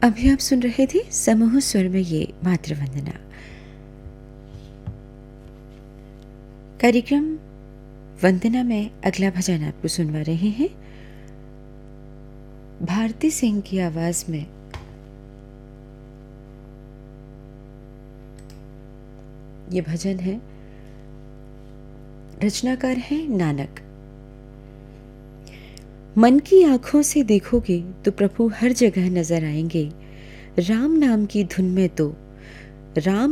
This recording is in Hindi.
अभी आप सुन रहे थे समूह स्वर में ये मातृवंदना। कार्यक्रम वंदना में अगला भजन आपको सुनवा रहे हैं भारती सिंह की आवाज में। ये भजन है, रचनाकार है नानक। मन की आंखों से देखोगे तो प्रभु हर जगह नजर आएंगे। राम नाम की धुन में तो राम